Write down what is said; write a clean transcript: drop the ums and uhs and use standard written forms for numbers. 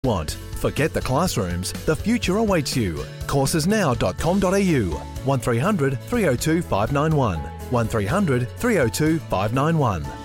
Want. Forget the classrooms. The future awaits you. Coursesnow.com.au 1300 302 591 1300 302 591.